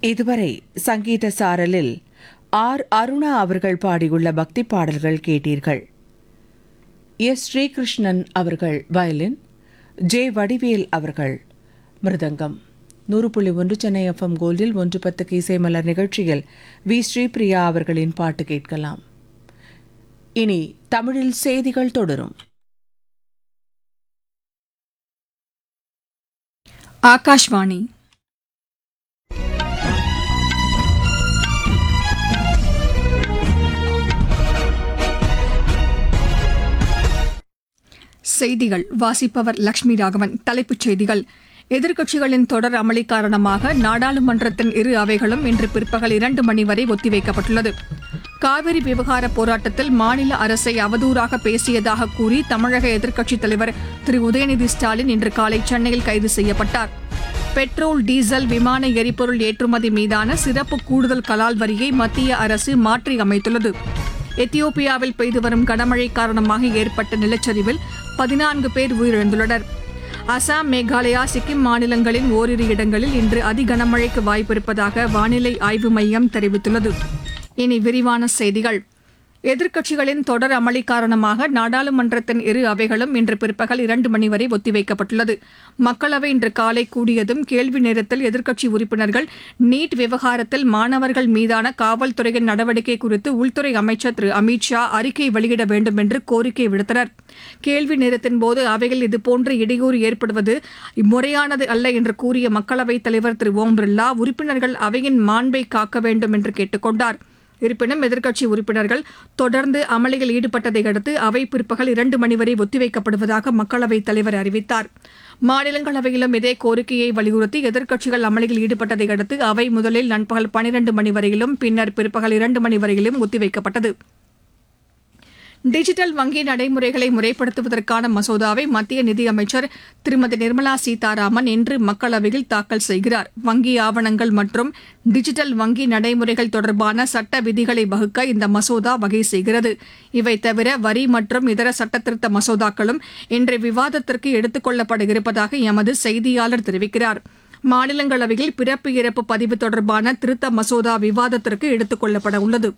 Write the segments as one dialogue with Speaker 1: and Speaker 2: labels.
Speaker 1: இதுவரை சங்கீத சாரலில் ஆர் அருணா அவர்கள் பாடியுள்ள பக்தி பாடல்கள் கேட்டீர்கள். எஸ் ஸ்ரீகிருஷ்ணன் அவர்கள் வயலின், ஜே வடிவேல் அவர்கள் மிருதங்கம். 100.1 சென்னை எஃப்எம் கோல்டில் 1:10 இசை மலர் நிகழ்ச்சியில் வி ஸ்ரீபிரியா அவர்களின் பாட்டு கேட்கலாம். இனி தமிழில் செய்திகள் தொடரும்.
Speaker 2: ஆகாஷ்வாணி. செய்திகள் வாசிப்பவர் லட்சுமி ராகவன். தலைப்புச் செய்திகள்: எதிர்க்கட்சிகளின் தொடர் அமளி காரணமாக நாடாளுமன்றத்தின் இரு அவைகளும் இன்று பிற்பகல் 2 மணி வரை ஒத்திவைக்கப்பட்டுள்ளது. காவிரி விவகார போராட்டத்தில் மாநில அரசை அவதூறாக பேசியதாக கூறி தமிழக எதிர்க்கட்சித் தலைவர் திரு உதயநிதி ஸ்டாலின் இன்று காலை சென்னையில் கைது செய்யப்பட்டார். பெட்ரோல், டீசல், விமான எரிபொருள் ஏற்றுமதி மீதான சிறப்பு கூடுதல் கலால் வரியை மத்திய அரசு மாற்றி அமைத்துள்ளது. எத்தியோப்பியாவில் பெய்து வரும் கனமழை காரணமாக ஏற்பட்ட நிலச்சரிவில் 14 பேர் உயிரிழந்துள்ளனர். அசாம், மேகாலயா, சிக்கிம் மாநிலங்களின் ஓரிரு இடங்களில் இன்று அதிகனமழைக்கு வாய்ப்பிருப்பதாக வானிலை ஆய்வு மையம் தெரிவித்துள்ளது. இனி விரிவான செய்திகள். எதிர்க்கட்சிகளின் தொடர் அமளி காரணமாக நாடாளுமன்றத்தின் இரு அவைகளும் இன்று பிற்பகல் 2 மணி வரை ஒத்திவைக்கப்பட்டுள்ளது. மக்களவை இன்று காலை கூடியதும் கேள்வி நேரத்தில் எதிர்க்கட்சி உறுப்பினர்கள் நீட் விவகாரத்தில் மாணவர்கள் மீதான காவல்துறையின் நடவடிக்கை குறித்து உள்துறை அமைச்சர் திரு அமித் ஷா அறிக்கை வெளியிட வேண்டும் என்று கோரிக்கை விடுத்தனர். கேள்வி நேரத்தின்போது அவையில் இதுபோன்ற இடையூறு ஏற்படுவது முறையானது அல்ல என்று கூறிய மக்களவைத் தலைவர் திரு ஓம் பிர்லா உறுப்பினர்கள் அவையின் மாண்பை காக்க வேண்டும் என்று கேட்டுக் கொண்டார். இருப்பினும் எதிர்க்கட்சி உறுப்பினர்கள் தொடர்ந்து அமளியில் ஈடுபட்டதை அடுத்து அவை பிற்பகல் 2 மணி வரை ஒத்திவைக்கப்படுவதாக மக்களவைத் தலைவர் அறிவித்தார். மாநிலங்களவையிலும் இதே கோரிக்கையை வலியுறுத்தி எதிர்க்கட்சிகள் அமளியில் ஈடுபட்டதை அடுத்து அவை முதலில் நண்பகல் 12 மணி வரையிலும் பின்னர் பிற்பகல் 2 மணி வரையிலும் ஒத்திவைக்கப்பட்டது. டிஜிட்டல் வங்கி நடைமுறைகளை முறைப்படுத்துவதற்கான மசோதாவை மத்திய நிதியமைச்சர் திருமதி நிர்மலா சீதாராமன் இன்று மக்களவையில் தாக்கல் செய்கிறார். வங்கி ஆவணங்கள் மற்றும் டிஜிட்டல் வங்கி நடைமுறைகள் தொடர்பான சட்ட விதிகளை வகுக்க இந்த மசோதா வகை செய்கிறது. இவை தவிர வரி மற்றும் இதர சட்டத்திருத்த மசோதாக்களும் இன்று விவாதத்திற்கு எடுத்துக் கொள்ளப்பட இருப்பதாக எமது செய்தியாளர் தெரிவிக்கிறார். மாநிலங்களவையில் பிறப்பு இறப்பு பதிவு தொடர்பான திருத்த மசோதா விவாதத்திற்கு எடுத்துக் கொள்ளப்பட உள்ளது.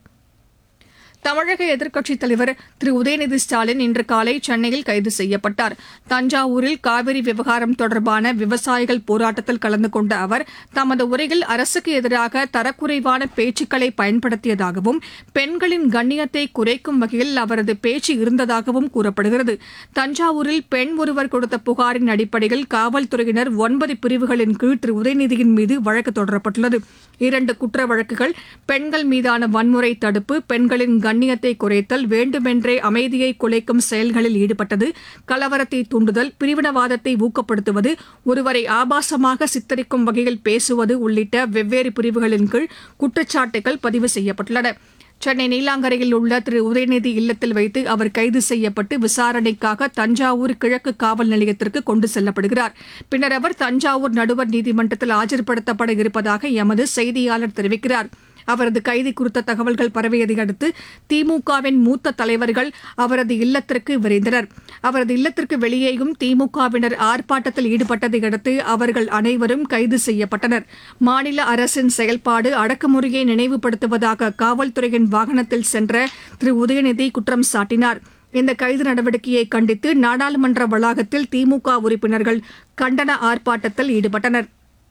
Speaker 2: தமிழக எதிர்க்கட்சித் தலைவர் திரு உதயநிதி ஸ்டாலின் இன்று காலை சென்னையில் கைது செய்யப்பட்டார். தஞ்சாவூரில் காவிரி விவகாரம் தொடர்பான விவசாயிகள் போராட்டத்தில் கலந்து கொண்ட அவர் தமது உரையில் அரசுக்கு எதிராக தரக்குறைவான பேச்சுக்களை பயன்படுத்தியதாகவும் பெண்களின் கண்ணியத்தை குறைக்கும் வகையில் அவரது பேச்சு இருந்ததாகவும் கூறப்படுகிறது. தஞ்சாவூரில் பெண் ஒருவர் கொடுத்த புகாரின் அடிப்படையில் காவல்துறையினர் 9 பிரிவுகளின் கீழ் திரு உதயநிதியின் மீது வழக்கு தொடரப்பட்டுள்ளது. 2 குற்ற வழக்குகள் பெண்கள் மீதான வன்முறை தடுப்பு, பெண்களின் கண்ணியத்தை குறைத்தல், வேண்டுமென்றே அமைதியை குலைக்கும் செயல்களில் ஈடுபட்டது, கலவரத்தை தூண்டுதல், பிரிவினவாதத்தை ஊக்கப்படுத்துவது, ஒருவரை ஆபாசமாக சித்தரிக்கும் வகையில் பேசுவது உள்ளிட்ட வெவ்வேறு பிரிவுகளின் கீழ் குற்றச்சாட்டுகள் பதிவு செய்யப்பட்டுள்ளன. சென்னை நீலாங்கரையில் உள்ள திரு உதயநிதி இல்லத்தில் வைத்து அவர் கைது செய்யப்பட்டு விசாரணைக்காக தஞ்சாவூர் கிழக்கு காவல் நிலையத்திற்கு கொண்டு செல்லப்படுகிறார். பின்னர் அவர் தஞ்சாவூர் நடுவர் நீதிமன்றத்தில் ஆஜர்படுத்தப்பட இருப்பதாக எமது செய்தியாளர் தெரிவிக்கிறார். அவரது கைது குறித்த தகவல்கள் பரவியதை அடுத்து திமுகவின் மூத்த தலைவர்கள் அவரது இல்லத்திற்கு விரைந்தனர். அவரது இல்லத்திற்கு வெளியேயும் திமுகவினர் ஆர்ப்பாட்டத்தில் ஈடுபட்டதை அடுத்து அவர்கள் அனைவரும் கைது செய்யப்பட்டனர். மாநில அரசின் செயல்பாடு அடக்குமுறையை நினைவுபடுத்துவதாக காவல்துறையின் வாகனத்தில் சென்ற திரு உதயநிதி குற்றம் சாட்டினார். இந்த கைது நடவடிக்கையை கண்டித்து நாடாளுமன்ற வளாகத்தில் திமுக உறுப்பினர்கள் கண்டன ஆர்ப்பாட்டத்தில் ஈடுபட்டனர்.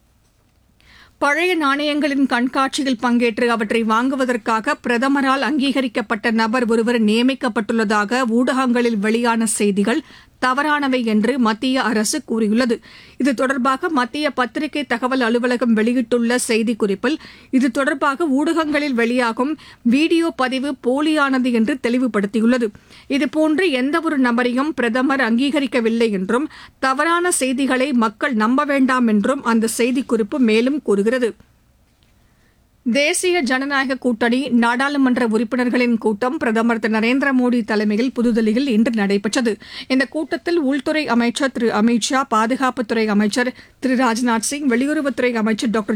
Speaker 2: பழைய நாணயங்களின் கண்காட்சியில் பங்கேற்று அவற்றை வாங்குவதற்காக பிரதமரால் அங்கீகரிக்கப்பட்ட நபர் ஒருவர் நியமிக்கப்பட்டுள்ளதாக ஊடகங்களில் வெளியான செய்திகள் தவறானவை என்று மத்திய அரசு கூறியுள்ளது. இது தொடர்பாக மத்திய பத்திரிகை தகவல் அலுவலகம் வெளியிட்டுள்ள செய்திக்குறிப்பில் இது தொடர்பாக ஊடகங்களில் வெளியாகும் வீடியோ பதிவு போலியானது என்று தெளிவுபடுத்தியுள்ளது. இதுபோன்று எந்தவொரு நபரையும் பிரதமர் அங்கீகரிக்கவில்லை என்றும் தவறான செய்திகளை மக்கள் நம்ப வேண்டாம் என்றும் அந்த செய்திக்குறிப்பு மேலும் கூறுகிறது. தேசிய ஜனநாயக கூட்டணி நாடாளுமன்ற உறுப்பினர்களின் கூட்டம் பிரதமர் திரு நரேந்திர மோடி தலைமையில் புதுதில்லியில் இன்று நடைபெற்றது. இந்த கூட்டத்தில் உள்துறை அமைச்சர் திரு அமித் ஷா, பாதுகாப்புத்துறை அமைச்சர் திரு ராஜ்நாத் சிங், வெளியுறவுத்துறை அமைச்சர் டாக்டர்